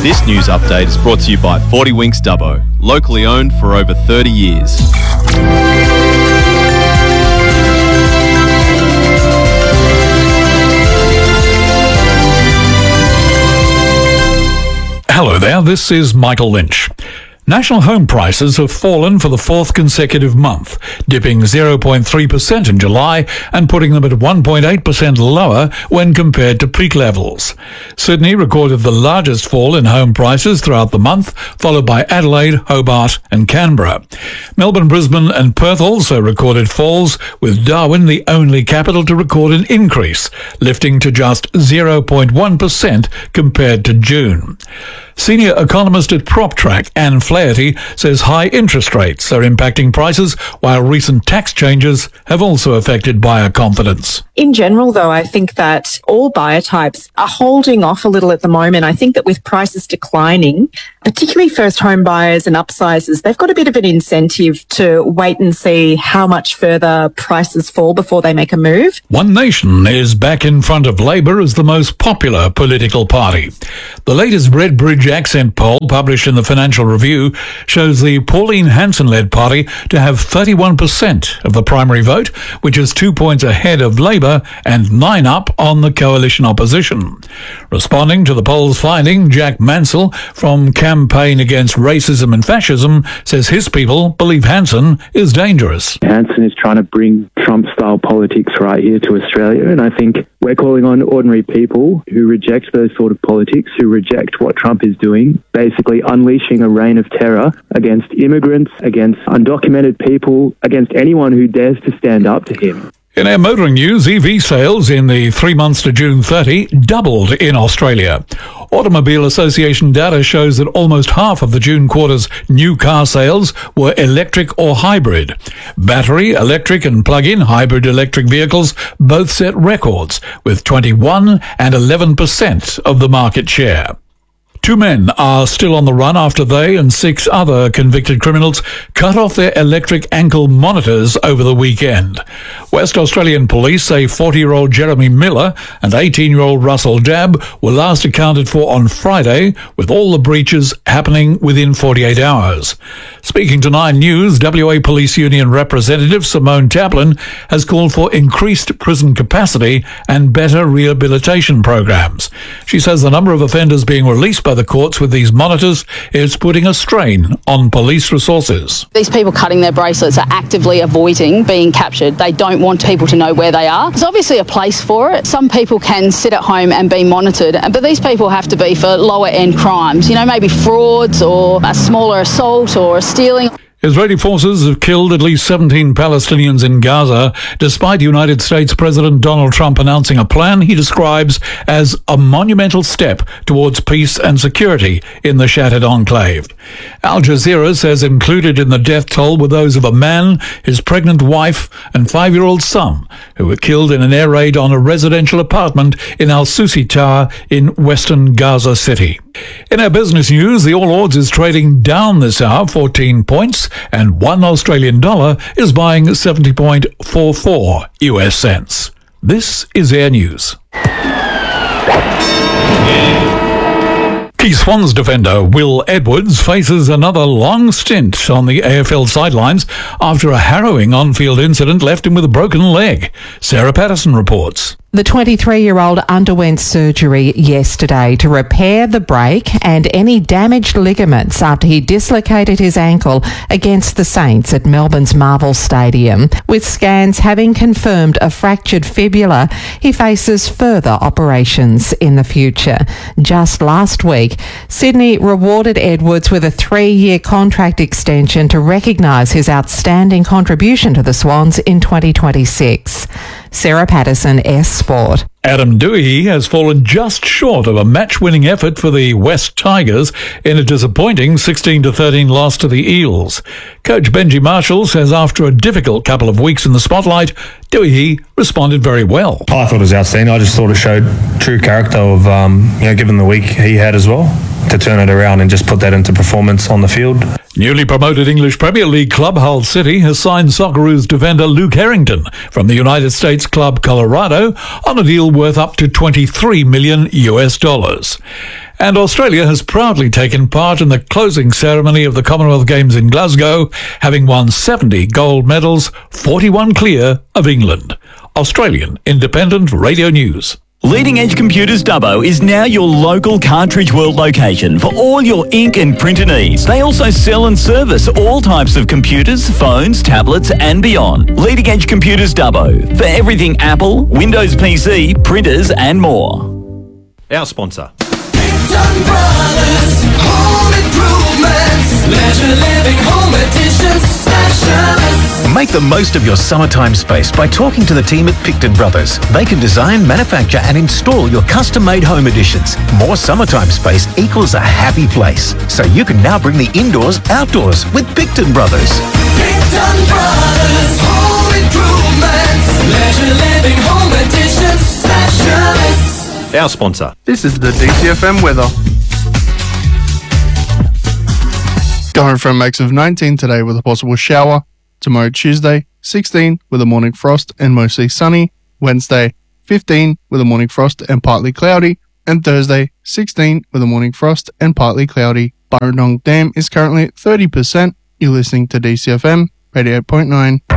This news update is brought to you by 40 Winks Dubbo, locally owned for over 30 years. Hello there, this is Michael Lynch. National home prices have fallen for the fourth consecutive month, dipping 0.3% in July and putting them at 1.8% lower when compared to peak levels. Sydney recorded the largest fall in home prices throughout the month, followed by Adelaide, Hobart and Canberra. Melbourne, Brisbane and Perth also recorded falls, with Darwin the only capital to record an increase, lifting to just 0.1% compared to June. Senior economist at PropTrack, Anne Flaherty, says high interest rates are impacting prices, while recent tax changes have also affected buyer confidence. In general, though, I think that all buyer types are holding off a little at the moment. I think that with prices declining, particularly first home buyers and upsizers, they've got a bit of an incentive to wait and see how much further prices fall before they make a move. One Nation is back in front of Labor as the most popular political party. The latest Redbridge Accent poll, published in the Financial Review, shows the Pauline Hanson-led party to have 31% of the primary vote, which is 2 points ahead of Labor and 9 up on the coalition opposition. Responding to the poll's finding, Jack Mansell from Campaign Against Racism and Fascism says his people believe Hanson is dangerous. Hanson is trying to bring Trump-style politics right here to Australia, and I think we're calling on ordinary people who reject those sort of politics, who reject what Trump is doing, basically unleashing a reign of terror against immigrants, against undocumented people, against anyone who dares to stand up to him. In our motoring news, EV sales in the 3 months to June 30 doubled in Australia. Automobile Association data shows that almost half of the June quarter's new car sales were electric or hybrid. Battery, electric and plug-in hybrid electric vehicles both set records, with 21 and 11% of the market share. 2 men are still on the run after they and 6 other convicted criminals cut off their electric ankle monitors over the weekend. West Australian police say 40-year-old Jeremy Miller and 18-year-old Russell Dabb were last accounted for on Friday, with all the breaches happening within 48 hours. Speaking to 9 News, WA Police Union representative Simone Taplin has called for increased prison capacity and better rehabilitation programs. She says the number of offenders being released by the courts with these monitors is putting a strain on police resources. These people cutting their bracelets are actively avoiding being captured. They don't want people to know where they are. There's obviously a place for it. Some people can sit at home and be monitored, but these people have to be for lower end crimes, maybe frauds or a smaller assault or a stealing. Israeli forces have killed at least 17 Palestinians in Gaza, despite United States President Donald Trump announcing a plan he describes as a monumental step towards peace and security in the shattered enclave. Al Jazeera says included in the death toll were those of a man, his pregnant wife and 5-year-old son, who were killed in an air raid on a residential apartment in Al Susi Tower in western Gaza City. In our business news, the All Ords is trading down this hour 14 points, and $1 Australian dollar is buying 70.44 US cents. This is Air News. Key Swans defender Will Edwards faces another long stint on the AFL sidelines after a harrowing on-field incident left him with a broken leg. Sarah Patterson reports. The 23-year-old underwent surgery yesterday to repair the break and any damaged ligaments after he dislocated his ankle against the Saints at Melbourne's Marvel Stadium. With scans having confirmed a fractured fibula, he faces further operations in the future. Just last week, Sydney rewarded Edwards with a 3-year contract extension to recognise his outstanding contribution to the Swans in 2026. Sarah Patterson, S Sport. Adam Doueihi has fallen just short of a match-winning effort for the West Tigers in a disappointing 16-13 loss to the Eels. Coach Benji Marshall says after a difficult couple of weeks in the spotlight, Doueihi responded very well. I thought it was outstanding. I just thought it showed true character of, given the week he had as well. to turn it around and just put that into performance on the field. Newly promoted English Premier League club Hull City has signed Socceroos defender Luke Harrington from the United States club Colorado on a deal worth up to $23 million. And Australia has proudly taken part in the closing ceremony of the Commonwealth Games in Glasgow, having won 70 gold medals, 41 clear of England. Australian Independent Radio News. Leading Edge Computers Dubbo is now your local Cartridge World location for all your ink and printer needs. They also sell and service all types of computers, phones, tablets and beyond. Leading Edge Computers Dubbo for everything Apple, Windows PC, printers and more. Our sponsor. Picton Brothers, home improvements, leisure living, home additions, specialists. Make the most of your summertime space by talking to the team at Picton Brothers. They can design, manufacture and install your custom-made home additions. More summertime space equals a happy place. So you can now bring the indoors outdoors with Picton Brothers. Picton Brothers, home improvements, leisure living, home additions, specialists. Our sponsor. This is the DCFM weather. Going from a max of 19 today with a possible shower. Tomorrow, Tuesday, 16 with a morning frost and mostly sunny. Wednesday, 15 with a morning frost and partly cloudy. And Thursday, 16 with a morning frost and partly cloudy. Burrendong Dam is currently at 30%. You're listening to DCFM 88.9.